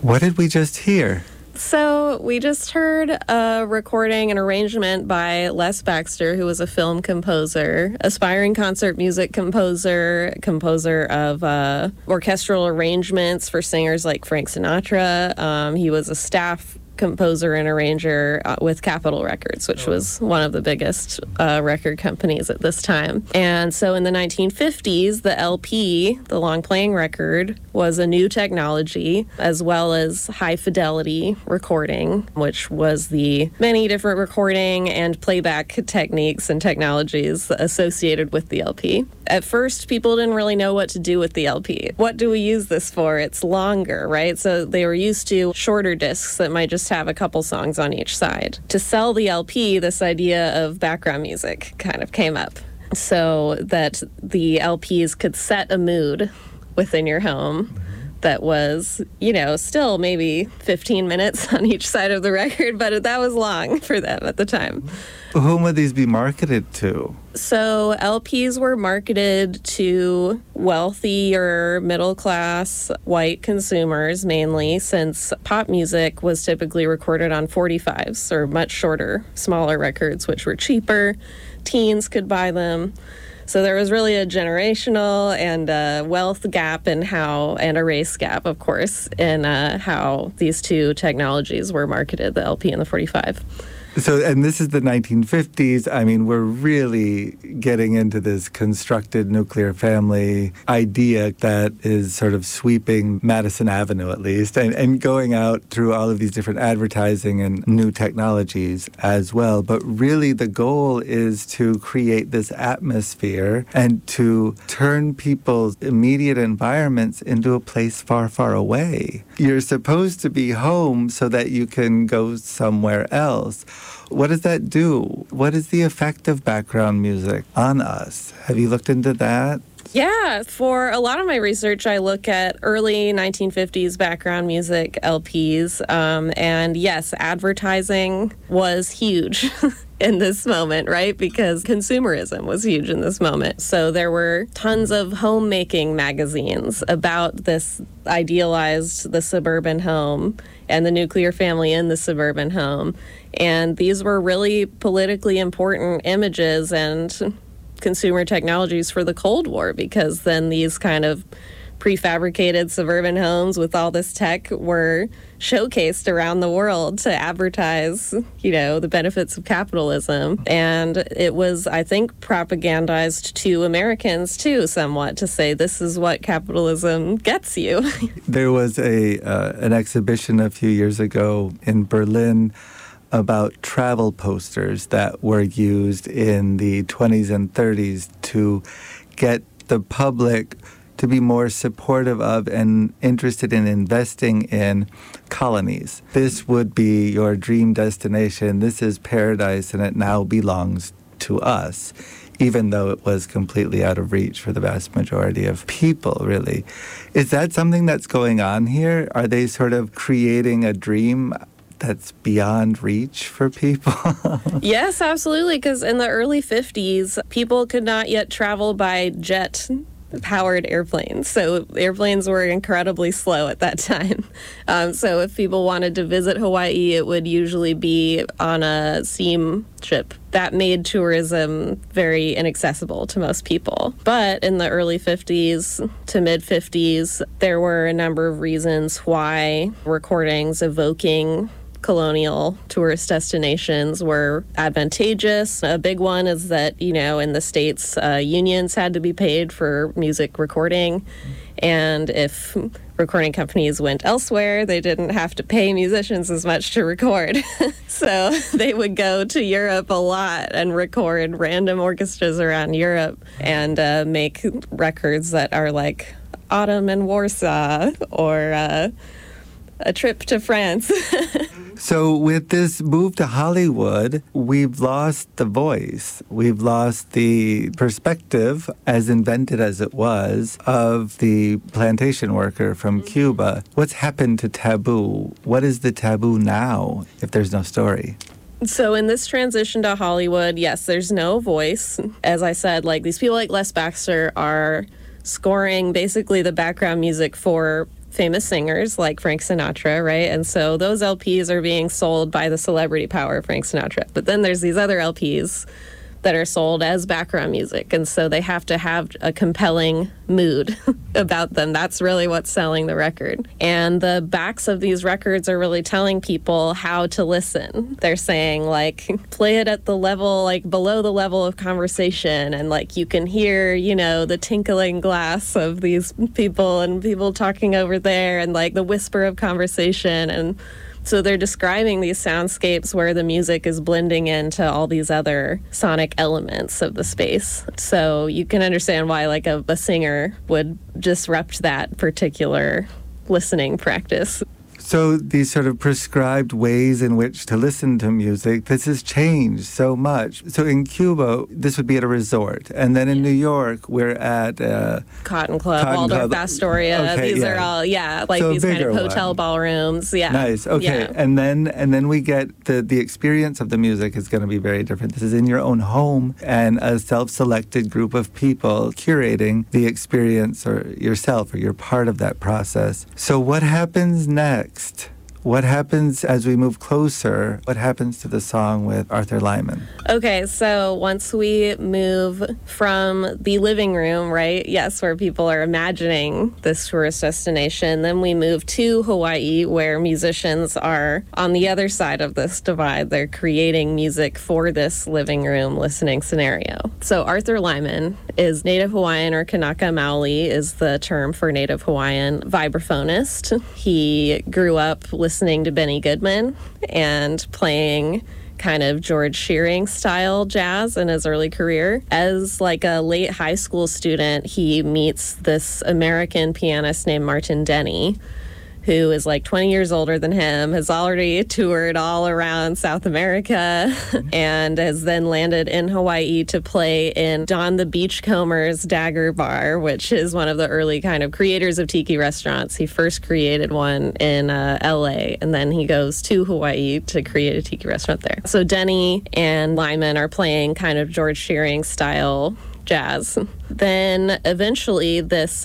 What did we just hear? So we just heard a recording and arrangement by Les Baxter, who was a film composer, aspiring concert music composer, composer of orchestral arrangements for singers like Frank Sinatra. He was a staff composer and arranger with Capitol Records, which was one of the biggest record companies at this time. And so in the 1950s, the LP, the long playing record, was a new technology, as well as high fidelity recording, which was the many different recording and playback techniques and technologies associated with the LP. At first, people didn't really know what to do with the LP. What do we use this for? It's longer, right? So they were used to shorter discs that might just have a couple songs on each side. To sell the LP, this idea of background music kind of came up, so that the LPs could set a mood within your home that was, still maybe 15 minutes on each side of the record, but that was long for them at the time. Whom would these be marketed to? So LPs were marketed to wealthier, middle-class, white consumers mainly, since pop music was typically recorded on 45s, or much shorter, smaller records, which were cheaper. Teens could buy them. So there was really a generational and a wealth gap and a race gap, of course, in how these two technologies were marketed, the LP and the 45. So, and this is the 1950s. I mean, we're really getting into this constructed nuclear family idea that is sort of sweeping Madison Avenue, at least, and going out through all of these different advertising and new technologies as well. But really, the goal is to create this atmosphere and to turn people's immediate environments into a place far, far away. You're supposed to be home so that you can go somewhere else. What does that do? What is the effect of background music on us? Have you looked into that? Yeah, for a lot of my research, I look at early 1950s background music LPs. And yes, advertising was huge in this moment, right? Because consumerism was huge in this moment. So there were tons of homemaking magazines about this idealized, the suburban home and the nuclear family in the suburban home. And these were really politically important images and consumer technologies for the Cold War, because then these kind of prefabricated suburban homes with all this tech were showcased around the world to advertise, the benefits of capitalism. And it was, I think, propagandized to Americans, too, somewhat, to say this is what capitalism gets you. There was an exhibition a few years ago in Berlin about travel posters that were used in the 20s and 30s to get the public to be more supportive of and interested in investing in colonies. This would be your dream destination. This is paradise, and it now belongs to us, even though it was completely out of reach for the vast majority of people, really. Is that something that's going on here? Are they sort of creating a dream that's beyond reach for people? Yes, absolutely, because in the early 50s, people could not yet travel by jet-powered airplanes. So airplanes were incredibly slow at that time. So if people wanted to visit Hawaii, it would usually be on a steamship. That made tourism very inaccessible to most people. But in the early 50s to mid-50s, there were a number of reasons why recordings evoking colonial tourist destinations were advantageous. A big one is that, in the States, unions had to be paid for music recording. And if recording companies went elsewhere, they didn't have to pay musicians as much to record. So they would go to Europe a lot and record random orchestras around Europe and make records that are like Autumn in Warsaw or a trip to France. So with this move to Hollywood, we've lost the voice. We've lost the perspective, as invented as it was, of the plantation worker from Cuba. What's happened to taboo? What is the taboo now if there's no story? So in this transition to Hollywood, yes, there's no voice. As I said, these people like Les Baxter are scoring basically the background music for famous singers like Frank Sinatra, right? And so those LPs are being sold by the celebrity power of Frank Sinatra. But then there's these other LPs that are sold as background music. And so they have to have a compelling mood about them. That's really what's selling the record. And the backs of these records are really telling people how to listen. They're saying, like, play it at the level, like, below the level of conversation. And, like, you can hear, you know, the tinkling glass of these people and people talking over there and, like, the whisper of conversation. And so they're describing these soundscapes where the music is blending into all these other sonic elements of the space. So you can understand why, like, a singer would disrupt that particular listening practice. So these sort of prescribed ways in which to listen to music, this has changed so much. So in Cuba, this would be at a resort. And then in New York, we're at Cotton Club, Waldorf Astoria. Okay, these are all, like so these kind of hotel one. Ballrooms. Yeah. Nice. Okay. Yeah. And then we get the experience of the music is going to be very different. This is in your own home and a self-selected group of people curating the experience or yourself, or you're part of that process. So what happens next? What happens as we move closer? What happens to the song with Arthur Lyman? Okay, so once we move from the living room, right, yes, where people are imagining this tourist destination, then we move to Hawaii, where musicians are on the other side of this divide. They're creating music for this living room listening scenario. So Arthur Lyman is Native Hawaiian, or Kanaka Maoli is the term for Native Hawaiian, vibraphonist. He grew up listening to Benny Goodman and playing kind of George Shearing style jazz in his early career. As like a late high school student, he meets this American pianist named Martin Denny, who is like 20 years older than him, has already toured all around South America, and has then landed in Hawaii to play in Don the Beachcomber's Dagger Bar, which is one of the early kind of creators of tiki restaurants. He first created one in LA, and then he goes to Hawaii to create a tiki restaurant there. So Denny and Lyman are playing kind of George Shearing style jazz. Then eventually this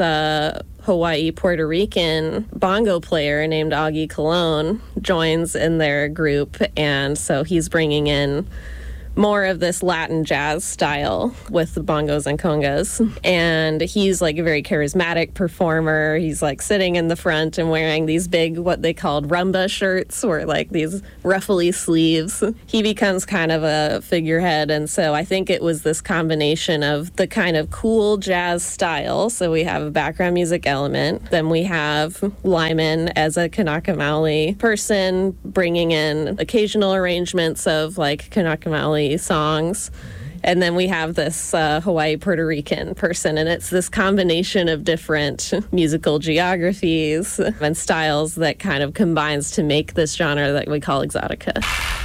Hawaii Puerto Rican bongo player named Augie Colon joins in their group, and so he's bringing in more of this Latin jazz style with the bongos and congas. And he's like a very charismatic performer. He's like sitting in the front and wearing these big, what they called rumba shirts, or like these ruffly sleeves. He becomes kind of a figurehead. And so I think it was this combination of the kind of cool jazz style. So we have a background music element. Then we have Lyman as a Kanaka Maoli person, bringing in occasional arrangements of like Kanaka Maoli songs. And then we have this Hawaii Puerto Rican person, and it's this combination of different musical geographies and styles that kind of combines to make this genre that we call exotica.